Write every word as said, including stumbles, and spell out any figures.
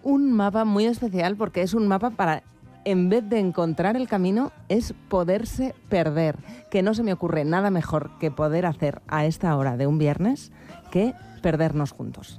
un mapa muy especial porque es un mapa para, en vez de encontrar el camino, es poderse perder. Que no se me ocurre nada mejor que poder hacer a esta hora de un viernes que perdernos juntos.